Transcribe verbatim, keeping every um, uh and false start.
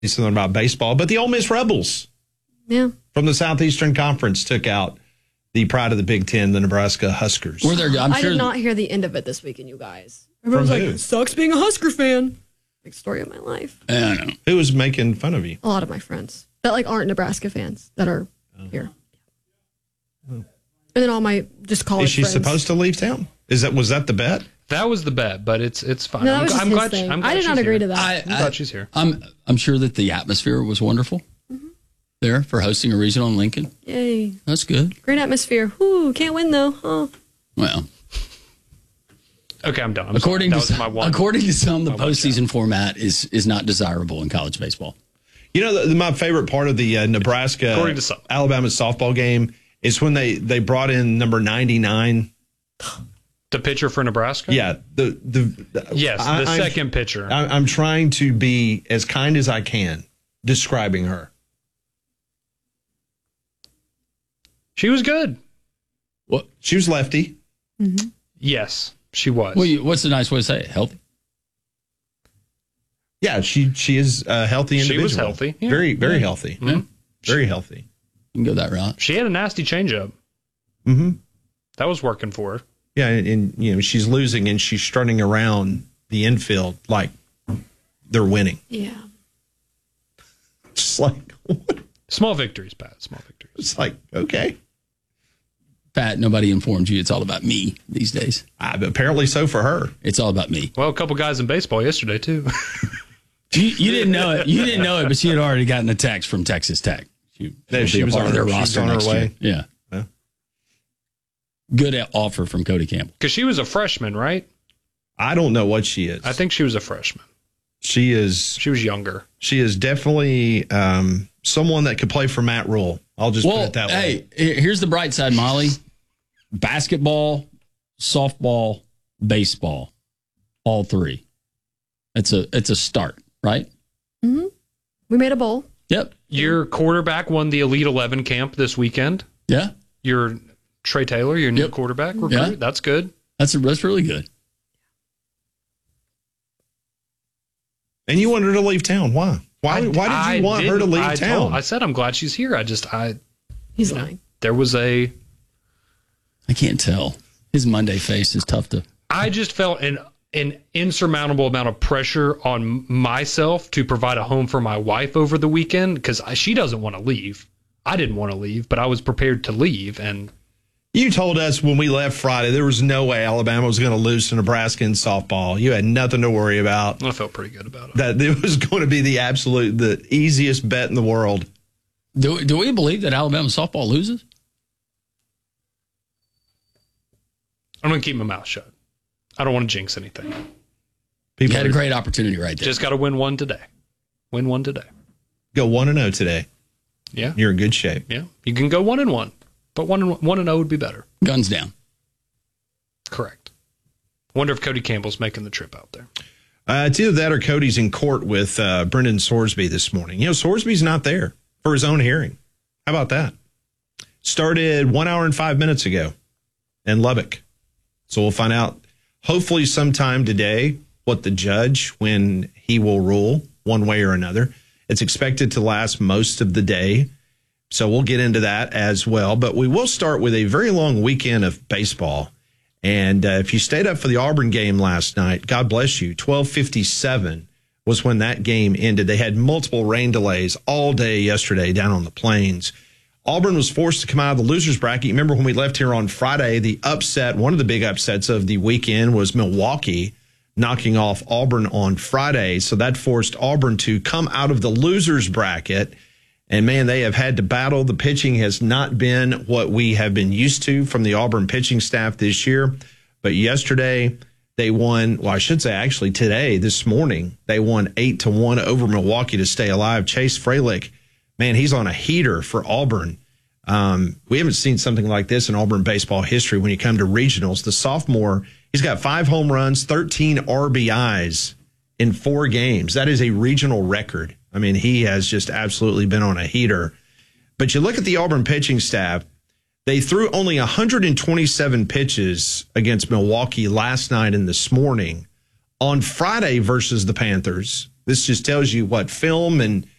something about baseball, but the Ole Miss Rebels yeah. from the Southeastern Conference took out the pride of the Big Ten, the Nebraska Huskers. Were there, I'm I sure did not hear the end of it this weekend, you guys. Everyone's From like, who? it sucks being a Husker fan. Big story of my life. I don't know. Who was making fun of you? A lot of my friends that like aren't Nebraska fans that are oh. here. Oh. And then all my just college Is she friends. supposed to leave town? Is that was that the bet? That was the bet, but it's it's fine. No, that I'm, was just I'm his glad. thing. I'm glad I did not she's agree here. to that. I, I'm I, glad she's here. I'm I'm sure that the atmosphere was wonderful mm-hmm. there for hosting a regional in Lincoln. Yay. That's good. Great atmosphere. Whoo, can't win though. Huh. Well, okay, I'm done. I'm according sorry. to That was my some, one. according to some, the my one postseason shot. format is is not desirable in college baseball. You know, the, my favorite part of the uh, Nebraska According to some. Alabama softball game is when they, they brought in number ninety-nine. The pitcher for Nebraska? Yeah, the the, the Yes, the I, second I'm, pitcher. I, I'm trying to be as kind as I can describing her. She was good. What? She was lefty. Mm-hmm. Yes, she was. Well, you, what's the nice way to say it? Healthy. Yeah, she she is a healthy She individual. was healthy. Yeah. Very very healthy. Mm-hmm. Very healthy. You can go that route. She had a nasty changeup. Mm-hmm. That was working for her. Yeah, and, and you know she's losing and she's strutting around the infield like they're winning. Yeah. Just like what? Small victories, Pat. Small victories. It's like okay. Pat, nobody informed you. It's all about me these days. Uh, apparently so for her. It's all about me. Well, a couple guys in baseball yesterday too. You, you didn't know it. You didn't know it, but she had already gotten a text from Texas Tech. She, Yeah, she was part on of their her- she was roster on her next way. year. Yeah. Yeah. Good offer from Cody Campbell. Because she was a freshman, right? I don't know what she is. I think she was a freshman. She is. She was younger. She is definitely um, someone that could play for Matt Rule. I'll just Well, put it that way. hey, here's the bright side, Molly. Basketball, softball, baseball, all three. It's a it's a start, right? Mm-hmm. We made a bowl. Yep. Your quarterback won the Elite eleven camp this weekend. Yeah. Your Trey Taylor, your new Yep. quarterback recruit. Yeah. That's good. That's that's really good. And you want her to leave town? Why? Why? I- why I did you want her to didn't- leave I town? told- I said I'm glad she's here. I just I He's nine. there was a I can't tell. His Monday face is tough to. I just felt an an insurmountable amount of pressure on myself to provide a home for my wife over the weekend because she doesn't want to leave. I didn't want to leave, but I was prepared to leave. And You told us when we left Friday there was no way Alabama was going to lose to Nebraska in softball. You had nothing to worry about. I felt pretty good about it. That it was going to be the absolute, the easiest bet in the world. Do do we believe that Alabama softball loses? I'm going to keep my mouth shut. I don't want to jinx anything. People You had a are- great opportunity right there. Just got to win one today. Win one today. go one and zero today. Yeah. You're in good shape. Yeah. You can go one and one, but one and one and zero would be better. Guns down. Correct. Wonder if Cody Campbell's making the trip out there. Uh, it's either that or Cody's in court with uh, Brendan Sorsby this morning. You know, Sorsby's not there for his own hearing. How about that? Started one hour and five minutes ago in Lubbock. So we'll find out hopefully sometime today what the judge, when he will rule one way or another. It's expected to last most of the day. So we'll get into that as well. But we will start with a very long weekend of baseball. And uh, if you stayed up for the Auburn game last night, God bless you. twelve fifty-seven was when that game ended. They had multiple rain delays all day yesterday down on the plains. Auburn was forced to come out of the losers bracket. You remember when we left here on Friday, the upset, one of the big upsets of the weekend was Milwaukee knocking off Auburn on Friday. So that forced Auburn to come out of the losers bracket. And, man, they have had to battle. The pitching has not been what we have been used to from the Auburn pitching staff this year. But yesterday they won, well, I should say actually today, this morning, they won eight to one over Milwaukee to stay alive. Chase Fralick, man, he's on a heater for Auburn. Um, we haven't seen something like this in Auburn baseball history when you come to regionals. The sophomore, he's got five home runs, thirteen R B Is in four games. That is a regional record. I mean, he has just absolutely been on a heater. But you look at the Auburn pitching staff, they threw only one hundred twenty-seven pitches against Milwaukee last night and this morning. On Friday versus the Panthers, This just tells you what film and